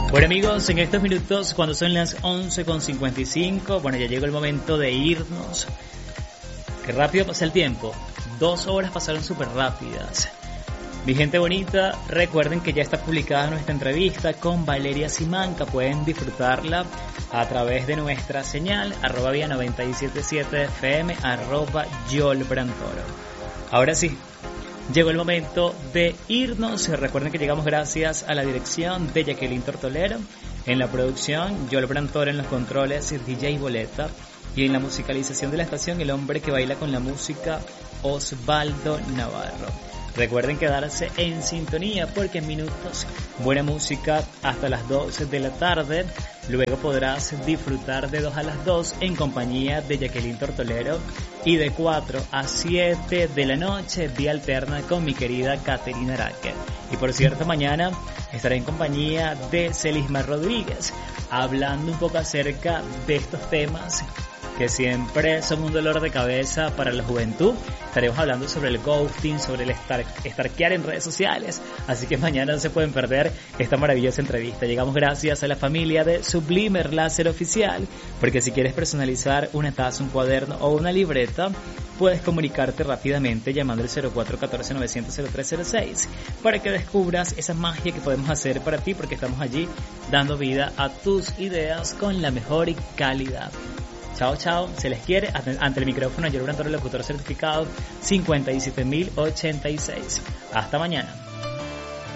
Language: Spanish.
Bueno amigos, en estos minutos cuando son las 11:55, bueno, ya llegó el momento de irnos. Qué rápido pasa el tiempo, 2 horas pasaron súper rápidas. Mi gente bonita, recuerden que ya está publicada nuestra entrevista con Valeria Simanca. Pueden disfrutarla a través de nuestra señal, @vía977fm, @yolbrantoro. Ahora sí, llegó el momento de irnos. Recuerden que llegamos gracias a la dirección de Jacqueline Tortolero, en la producción Yol Brantoro, en los controles DJ Boleta, y en la musicalización de la estación el hombre que baila con la música, Osvaldo Navarro. Recuerden quedarse en sintonía porque en minutos buena música hasta las 12 de la tarde. Luego podrás disfrutar de 2 a las 2 en compañía de Jacqueline Tortolero y de 4 a 7 de la noche vía alterna con mi querida Caterina Araque. Y por cierto, mañana estaré en compañía de Celisma Rodríguez hablando un poco acerca de estos temas que siempre son un dolor de cabeza para la juventud. Estaremos hablando sobre el ghosting, sobre el stalkear en redes sociales. Así que mañana no se pueden perder esta maravillosa entrevista. Llegamos gracias a la familia de Sublimer Láser Oficial, porque si quieres personalizar una taza, un cuaderno o una libreta, puedes comunicarte rápidamente llamando al 0414-900-0306 para que descubras esa magia que podemos hacer para ti, porque estamos allí dando vida a tus ideas con la mejor calidad. Chao, chao, se les quiere. Ante el micrófono, Yol Brantoro, locutor certificado 57086. Hasta mañana.